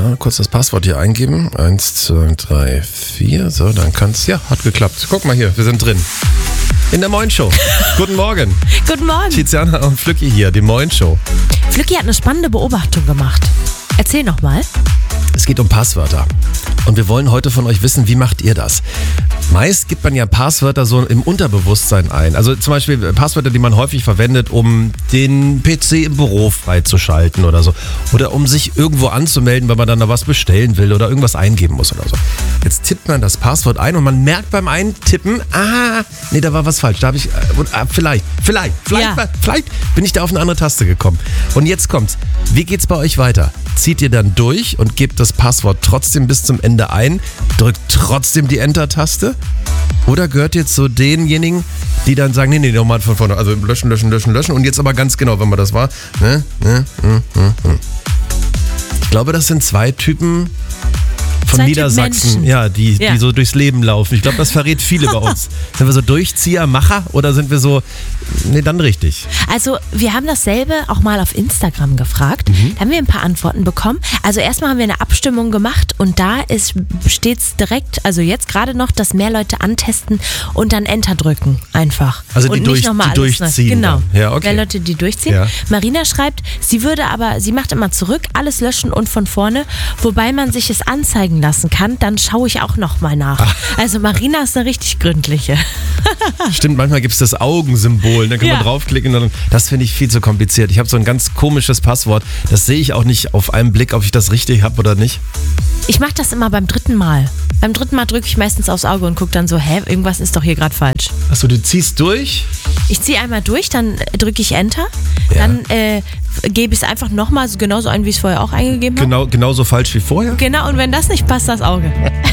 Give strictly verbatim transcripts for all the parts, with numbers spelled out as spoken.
Ja, kurz das Passwort hier eingeben. Eins, zwei, drei, vier. So, dann kann's. Ja, hat geklappt. Guck mal hier, wir sind drin. In der Moin Show. Guten Morgen. Guten Morgen. Tiziana und Flücki hier, die Moin Show. Flücki hat eine spannende Beobachtung gemacht. Erzähl noch mal. Es geht um Passwörter. Und wir wollen heute von euch wissen, wie macht ihr das? Meist gibt man ja Passwörter so im Unterbewusstsein ein. Also zum Beispiel Passwörter, die man häufig verwendet, um den P C im Büro freizuschalten oder so. Oder um sich irgendwo anzumelden, wenn man dann noch was bestellen will oder irgendwas eingeben muss oder so. Jetzt tippt man das Passwort ein und man merkt beim Eintippen, ah, nee, da war was falsch. Da habe ich, äh, vielleicht, vielleicht, vielleicht, Ja. vielleicht bin ich da auf eine andere Taste gekommen. Und jetzt kommt's. Wie geht's bei euch weiter? Zieht ihr dann durch und gebt das Passwort trotzdem bis zum Ende ein, drückt trotzdem die Enter-Taste? Oder gehört ihr zu denjenigen, die dann sagen, nee, nee, nochmal von vorne, also löschen, löschen, löschen, löschen und jetzt aber ganz genau, wenn man das war. Ne, ne, ne, ne, ne. Ich glaube, das sind zwei Typen von Zwei Niedersachsen, Typen ja, die, Ja. die so durchs Leben laufen. Ich glaube, das verrät viele bei uns. Sind wir so Durchzieher, Macher oder sind wir so, nee, dann richtig? Also wir haben dasselbe auch mal auf Instagram gefragt. Da haben wir ein paar Antworten bekommen. Also erstmal haben wir eine Abstimmung gemacht und da ist stets direkt, also jetzt gerade noch, dass mehr Leute antesten und dann Enter drücken einfach. Also die und durch- nicht noch mal die alles neu. durchziehen Genau. dann. Ja, okay. Mehr Leute, die durchziehen. Ja. Marina schreibt, sie würde aber, sie macht immer zurück, alles löschen und von vorne, wobei man sich es anzeigen lassen kann, dann schaue ich auch noch mal nach. Also Marina ist eine richtig gründliche. Stimmt, manchmal gibt es das Augensymbol, da kann Ja. man draufklicken und dann, das finde ich viel zu kompliziert. Ich habe so ein ganz komisches Passwort, das sehe ich auch nicht auf einen Blick, ob ich das richtig habe oder nicht. Ich mache das immer beim dritten Mal. Beim dritten Mal drücke ich meistens aufs Auge und gucke dann so, hä, irgendwas ist doch hier gerade falsch. Achso, du ziehst durch? Ich ziehe einmal durch, dann drücke ich Enter, Ja. dann äh, gebe ich es einfach nochmal so genauso ein, wie ich es vorher auch eingegeben habe. Genau, genauso falsch wie vorher? Genau, und wenn das nicht passt, das Auge.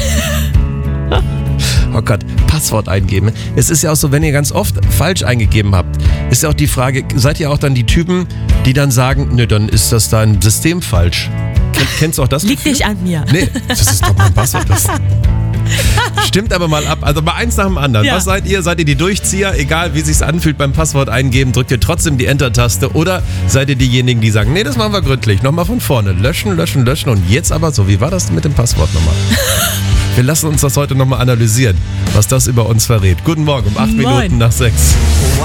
Oh Gott, Passwort eingeben. Es ist ja auch so, wenn ihr ganz oft falsch eingegeben habt, ist ja auch die Frage, seid ihr auch dann die Typen, die dann sagen, nö, dann ist das dein System falsch. Ken- Kennst du auch das? Liegt nicht an mir. Nee, das ist doch mein Passwort. Das stimmt aber mal ab. Also mal eins nach dem anderen. Ja. Was seid ihr? Seid ihr die Durchzieher? Egal wie sich's anfühlt beim Passwort eingeben, drückt ihr trotzdem die Enter-Taste oder seid ihr diejenigen, die sagen, nee, das machen wir gründlich. Nochmal von vorne. Löschen, löschen, löschen und jetzt aber so. Wie war das mit dem Passwort nochmal? Wir lassen uns das heute nochmal analysieren, was das über uns verrät. Guten Morgen um acht Moin. Minuten nach sechs.